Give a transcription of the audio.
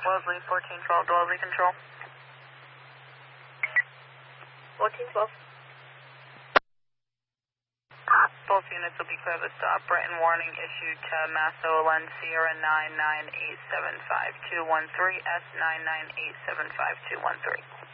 Wellesley, 1412 to Wellesley Control. 1412. Both units will be clear of the stop. Written warning issued to Mass-OLN Sierra 99875-213, S99875-213.